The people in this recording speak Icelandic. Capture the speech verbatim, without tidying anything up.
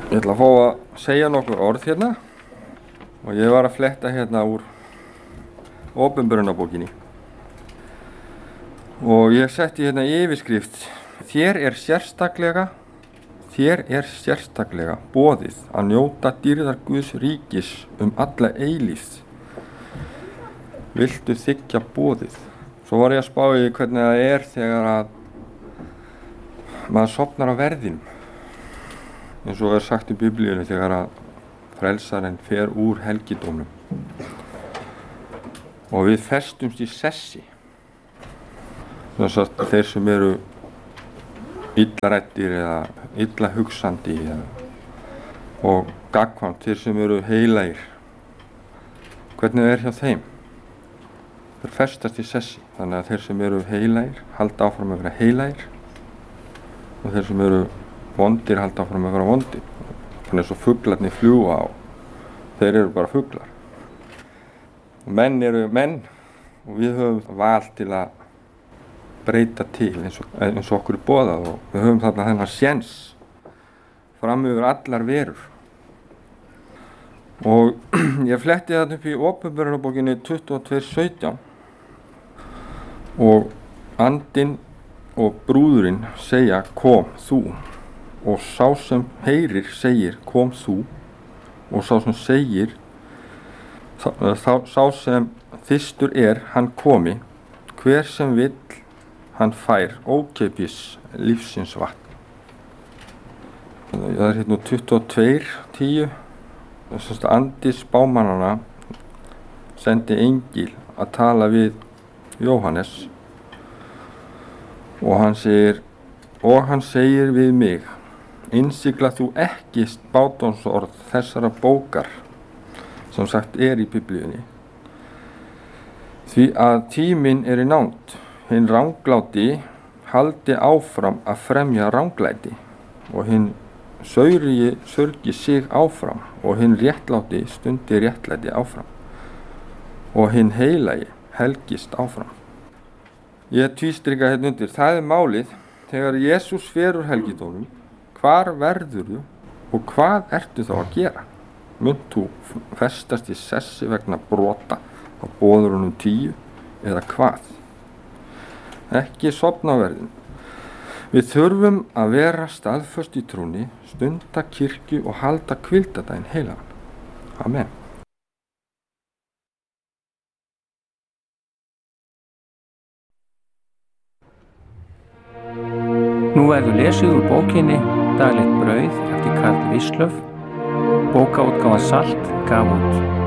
Ég ætla að fá að segja nokkur orð hérna og ég var að fletta hérna úr Opinberunarbókinni og ég setti hérna yfirskrift: Þér er sérstaklega Þér er sérstaklega boðið að njóta dýrðar Guðs ríkis um alla eilífð. Viltu þiggja boðið? Svo var ég að spá í hvernig það er þegar að maður sofnar á verðinum. Eins og er sagt í Biblíunni þegar að frelsarinn fer úr helgidómnum. Og við festumst í sessi. Þess að þeir sem eru illarættir eða illa hugsandi eða, og gagnkvæmt, þeir sem eru heilagir. Hvernig er hjá þeim? Þeir festast í sessi. Þannig að þeir sem eru heilagir halda áfram að vera heilagir og þeir sem eru vondir halda áfram að vera vondir. Þannig eins og fuglarnir fljúga á. Þeir eru bara fuglar. Og menn eru menn og við höfum val til að breyta til eins og, eins og okkur er boðað og við höfum þarna þennan séns fram yfir allar verur. Og ég fletti þarna upp í Opinberunarbókinni tuttugu og tvö sautján og andinn og brúðurinn segja kom þú og sá sem heyrir segir kom þú og sá sem segir þá, sá sem þyrstur er hann komi, hver sem vill hann fær ókeypis lífsins vatn. Það er hérna tuttugu og tvö tíu. Þess að andi spámannanna sendi engil að tala við Jóhannes og hann segir og hann segir við mig: innsigla þú ekki spádómsorð þessara bókar sem sagt er í Biblíunni, því að tíminn er í nánd. Hinn rangláti haldi áfram að fremja ranglæti og hinn saurigi sörgi sig áfram og hinn réttláti stundi réttlæti áfram og hinn heilagi helgist áfram. Ég tvístrika hérna undir. Það er málið þegar Jesús fer úr helgidómnum. Hvar verðurðu og hvað ertu þá að gera? Munt þú festast í sessi vegna brota á boðurunum tíu eða hvað? Ekki sofna á verðinu. Við þurfum að vera staðföst í trúnni, stunda kirkju og halda hvíldardaginn heilagan. Amen. Nú verður lesið úr bókinni Daglegt brauð eftir Karl Wislöff. Bókaútgáfan Salt gaf út.